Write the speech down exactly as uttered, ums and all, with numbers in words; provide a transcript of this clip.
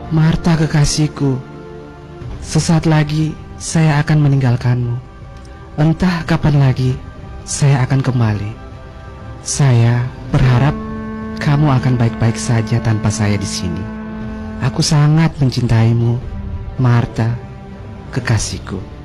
Marta kekasihku, sesaat lagi saya akan meninggalkanmu. Entah kapan lagi saya akan kembali. Saya berharap kamu akan baik-baik saja tanpa saya di sini. Aku sangat mencintaimu, Marta, kekasihku.